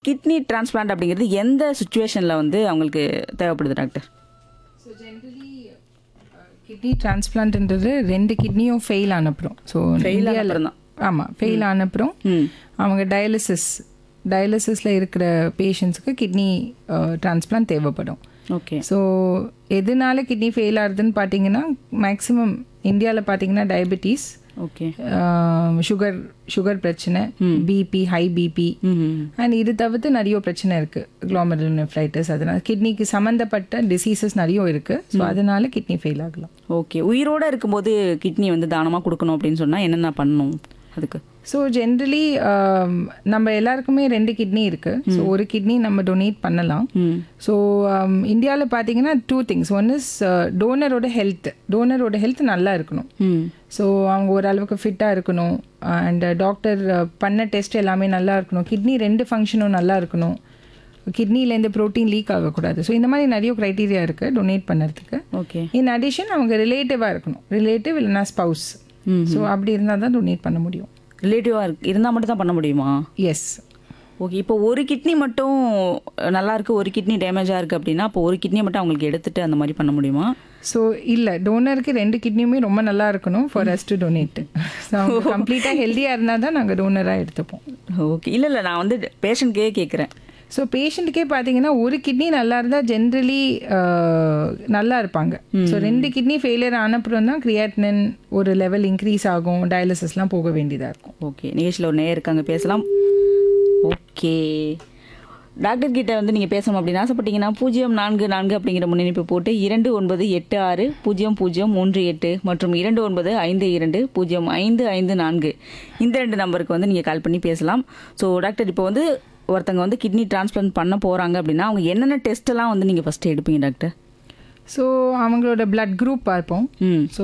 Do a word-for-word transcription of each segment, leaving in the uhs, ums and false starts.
Kidney transplant அப்படிங்கிறது எந்த சுச்சுவேஷன்ல வந்து அவங்களுக்கு தேவைப்படுது டாக்டர்? ஸோ ஜென்ரலி கிட்னி டிரான்ஸ்பிளான்ட்ன்றது ரெண்டு கிட்னியும் ஃபெயில் ஆனப்புறம். ஸோ ஃபெயில் தான். ஆமாம், ஃபெயில் ஆனப்புறம் அவங்க டயாலிசிஸ் டயாலிசிஸில் இருக்கிற பேஷண்ட்ஸுக்கு கிட்னி டிரான்ஸ்பிளான்ட் தேவைப்படும். ஓகே. ஸோ எதனால கிட்னி ஃபெயில் ஆகுதுன்னு பார்த்தீங்கன்னா மேக்ஸிமம் இந்தியாவில் பார்த்தீங்கன்னா டயபெட்டிஸ், ஓகே, சுகர் சுகர் பிரச்சனை, பிபி, ஹை பிபி, அண்ட் இது தவிர்த்து நிறைய பிரச்சனை இருக்குது. குளோமெருலோனெஃப்ரைட்டிஸ், அதனால் கிட்னிக்கு சம்மந்தப்பட்ட டிசீசஸ் நிறைய இருக்குது. ஸோ அதனால கிட்னி ஃபெயில் ஆகலாம். ஓகே. உயிரோடு இருக்கும்போது கிட்னி வந்து தானமாக கொடுக்கணும் அப்படின்னு சொன்னால் என்னென்ன பண்ணணும் அதுக்கு? ஸோ ஜென்ரலி நம்ம எல்லாருக்குமே ரெண்டு கிட்னி இருக்குது. ஸோ ஒரு கிட்னி நம்ம டொனேட் பண்ணலாம். ஸோ இந்தியாவில் பார்த்தீங்கன்னா two things. One is டோனரோட health டோனரோட health நல்லா இருக்கணும். ஸோ அவங்க ஓரளவுக்கு ஃபிட்டாக இருக்கணும். அண்ட் டாக்டர் பண்ண டெஸ்ட் எல்லாமே நல்லா இருக்கணும். கிட்னி ரெண்டு ஃபங்க்ஷனும் நல்லா இருக்கணும். கிட்னிலேருந்து ப்ரோட்டீன் லீக் ஆகக்கூடாது. ஸோ இந்த மாதிரி நிறைய க்ரைட்டீரியா இருக்குது டொனேட் பண்ணுறதுக்கு. ஓகே. இன் அடிஷன் அவங்க ரிலேட்டிவாக இருக்கணும். ரிலேட்டிவ் இல்லைனா ஸ்பவுஸ். ஸோ அப்படி இருந்தால் தான் டொனேட் பண்ண முடியும். ரிலேட்டிவாக இருக்கு இருந்தால் மட்டும் தான் பண்ண முடியுமா? எஸ். ஓகே. இப்போ ஒரு கிட்னி மட்டும் நல்லா இருக்குது, ஒரு கிட்னி டேமேஜாக இருக்குது அப்படின்னா அப்போ ஒரு கிட்னியை மட்டும் அவங்களுக்கு எடுத்துட்டு அந்த மாதிரி பண்ண முடியுமா? ஸோ இல்லை, டோனருக்கு ரெண்டு கிட்னியுமே ரொம்ப நல்லா இருக்கணும் for us to donate. So அவங்க கம்ப்ளீட்டாக ஹெல்த்தியாக இருந்தால் தான் நாங்கள் டோனராக எடுத்துப்போம். ஓகே. இல்லை இல்லை நான் வந்து பேஷண்ட்கே கேட்குறேன். ஸோ பேஷண்ட்டுக்கே பார்த்தீங்கன்னா ஒரு கிட்னி நல்லா இருந்தால் ஜென்ரலி நல்லா இருப்பாங்க. ஸோ ரெண்டு கிட்னி ஃபெயிலியர் ஆனப்புறம் தான் கிரியாட்டினின் ஒரு லெவல் இன்க்ரீஸ் ஆகும், டயாலிசிஸ்லாம் போக வேண்டியதாக இருக்கும். ஓகே. நிகழ்ச்சியில் ஒரு நேரம் இருக்காங்க, பேசலாம். ஓகே. டாக்டர் கிட்ட வந்து நீங்கள் பேசணும் அப்படின்னு ஆசைப்பட்டீங்கன்னா பூஜ்ஜியம் நான்கு நான்கு அப்படிங்கிற முன்னிணைப்பு போட்டு இரண்டு ஒன்பது எட்டு ஆறு பூஜ்ஜியம் பூஜ்ஜியம் மூன்று எட்டு மற்றும் இரண்டு ஒன்பது ஐந்து இரண்டு பூஜ்ஜியம் ஐந்து ஐந்து நான்கு இந்த ரெண்டு நம்பருக்கு வந்து நீங்கள் கால் பண்ணி பேசலாம். ஸோ டாக்டர், இப்போ வந்து ஒருத்தங்க வந்து கிட்னி டிரான்ஸ்பிளான்ட் பண்ண போகிறாங்க அப்படின்னா அவங்க என்னென்ன டெஸ்ட்டெல்லாம் வந்து நீங்கள் ஃபஸ்ட்டு எடுப்பீங்க டாக்டர்? ஸோ அவங்களோட பிளட் குரூப் பார்ப்போம். So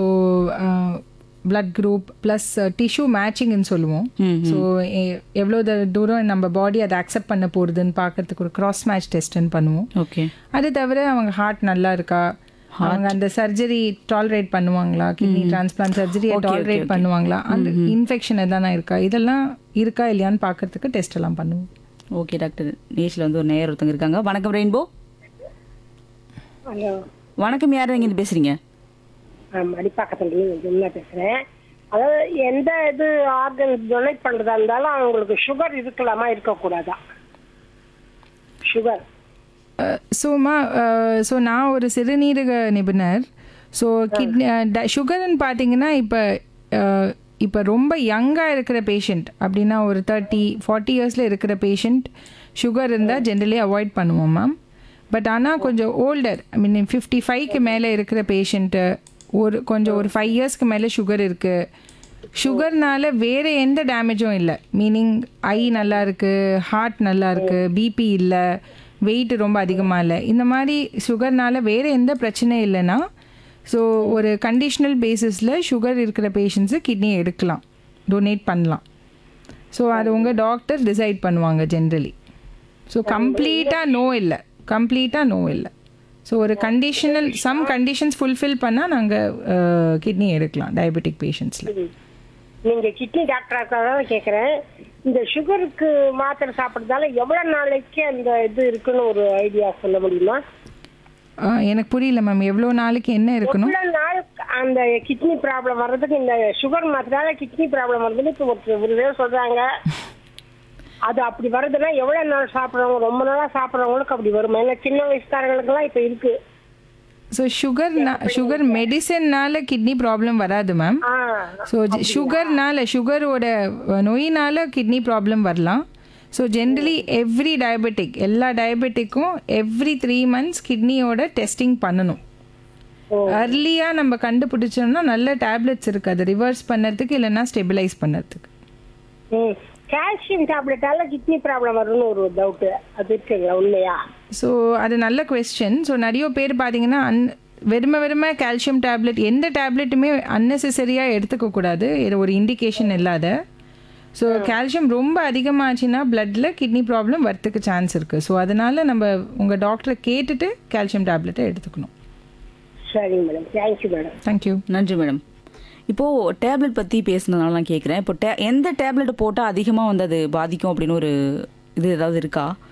blood group plus tissue மேட்சிங்னு சொல்லுவோம். ஸோ எவ்வளோ தூரம் நம்ம பாடி அதை அக்செப்ட் பண்ண போகிறதுன்னு பார்க்கறதுக்கு ஒரு கிராஸ் மேட்ச் டெஸ்ட்டுன்னு பண்ணுவோம். ஓகே. அது தவிர அவங்க ஹார்ட் நல்லா இருக்கா, அவங்க அந்த சர்ஜரி டாலரேட் பண்ணுவாங்களா, கிட்னி டிரான்ஸ்பிளான்ட் சர்ஜரியை டாலரேட் பண்ணுவாங்களா, அந்த இன்ஃபெக்ஷன் எதனா இருக்கா, இதெல்லாம் இருக்கா இல்லையான்னு பார்க்கறதுக்கு டெஸ்ட் எல்லாம் பண்ணுவோம். Okay doctor. நேஷில் வந்து ஒரு நேயர் ஒருத்தங்க இருக்காங்க. வணக்கம் ரெயின்போ. ஹலோ வணக்கம். யார் எங்கேருந்து பேசுகிறீங்க? மடிப்பாக்கத்துல பேசுறேன். அதாவது எந்த இது ஆர்கன் டொனேட் பண்றதா இருந்தாலும் அவங்களுக்கு சுகர் இருக்கலாமா இருக்கக்கூடாதா? சுகர் ஸோமா ஸோ நான் ஒரு சிறுநீரக நிபுணர். ஸோ கிட்னி சுகர்னு பார்த்தீங்கன்னா இப்போ இப்போ ரொம்ப யங்காக இருக்கிற பேஷண்ட் அப்படின்னா ஒரு தேர்ட்டி ஃபார்ட்டி இயர்ஸில் இருக்கிற பேஷண்ட் சுகர் இருந்தால் ஜென்ரலி அவாய்ட் பண்ணுவோம் மேம். பட் ஆனால் கொஞ்சம் ஓல்டர், ஐ மீன் ஃபிஃப்டி ஃபைவ்க்கு மேலே இருக்கிற பேஷண்ட்டு, ஒரு கொஞ்சம் ஒரு ஃபைவ் இயர்ஸ்க்கு மேலே சுகர் இருக்குது, சுகர்னால வேறு எந்த டேமேஜும் இல்லை, மீனிங் ஐ நல்லா இருக்குது, ஹார்ட் நல்லா இருக்குது, பிபி இல்லை, வெயிட் ரொம்ப அதிகமாக இல்லை, இந்த மாதிரி சுகர்னால வேறு எந்த பிரச்சனையும் இல்லைன்னா ஸோ ஒரு கண்டிஷனல் பேசிஸில் சுகர் இருக்கிற பேஷண்ட்ஸு கிட்னியை எடுக்கலாம், டொனேட் பண்ணலாம். ஸோ அது உங்கள் டாக்டர் டிசைட் பண்ணுவாங்க ஜென்ரலி. ஸோ கம்ப்ளீட்டாக நோ இல்லை, கம்ப்ளீட்டாக நோ இல்லை. ஸோ ஒரு கண்டிஷனல் சம் கண்டிஷன்ஸ் ஃபுல்ஃபில் பண்ணால் நாங்கள் கிட்னி எடுக்கலாம் டயபெட்டிக் பேஷண்ட்ஸில். நீங்கள் கிட்னி டாக்டராக தான் கேட்குறேன். இந்த சுகருக்கு மாத்திரை சாப்பிட்றதால எவ்வளோ நாளைக்கு அந்த இது இருக்குன்னு ஒரு ஐடியா சொல்ல முடியுமா? எனக்கு புரியல மேம், எவ்வளோ நாளைக்கு என்ன இருக்கணும்? எவ்வளோ நாள் அந்த கிட்னி ப்ராப்ளம் வர்றதுக்கு, இந்த சுகர் மாத்திரால கிட்னி ப்ராப்ளம் வருதுன்னு இப்போ ஒரு ஒரு பேர் சொல்கிறாங்க. அது அப்படி வருதுன்னா எவ்வளோ நாள் சாப்பிட்றவங்க, ரொம்ப நாளாக சாப்பிட்றவங்களுக்கு அப்படி வருமா? ஏன்னா சின்ன வயசுக்காரங்களுக்குலாம் இப்போ இருக்குது. So sugar sugar மெடிசன்னால kidney problem வராது மேம். ஸோ சுகர்னால சுகரோட நோயினால கிட்னி ப்ராப்ளம் வரலாம். ஸோ ஜென்ரலி எவ்ரி டயபெட்டிக் எல்லா டயபெட்டிக்கும் எவ்ரி த்ரீ மந்த்ஸ் கிட்னியோட டெஸ்டிங் பண்ணணும். அர்லியாக நம்ம கண்டுபிடிச்சோம்னா நல்ல டேப்லெட்ஸ் இருக்குது அதை ரிவர்ஸ் பண்ணுறதுக்கு இல்லைன்னா ஸ்டெபிலைஸ் பண்ணுறதுக்கு. கால்சியம் டேப்லெட்டால கிட்னி ப்ராப்ளம் வரும்னு ஒரு டவுட்டு, அது இருக்குங்களா, உண்மையா? ஸோ அது நல்ல கொஸ்டின். ஸோ நிறைய பேர் பார்த்தீங்கன்னா அன் வெறும வெறும கால்சியம் டேப்லெட், எந்த டேப்லெட்டுமே அன்னெசரியாக எடுத்துக்கக்கூடாது, இது ஒரு இண்டிகேஷன் இல்லாத. ஸோ கால்சியம் ரொம்ப அதிகமாச்சுன்னா பிளட்டில் கிட்னி ப்ராப்ளம் வரத்துக்கு சான்ஸ் இருக்குது. ஸோ அதனால் நம்ம உங்கள் டாக்டரை கேட்டுட்டு கால்சியம் டேப்லெட்டை எடுத்துக்கணும். சரிங்க மேடம், தேங்க்யூ மேடம். தேங்க்யூ. நன்றி மேடம். இப்போது டேப்லெட் பற்றி பேசுனதுனால நான் கேட்குறேன், இப்போ டே எந்த டேப்லெட் போட்டால் அதிகமாக வந்து அது பாதிக்கும் அப்படின்னு ஒரு இது ஏதாவது இருக்கா?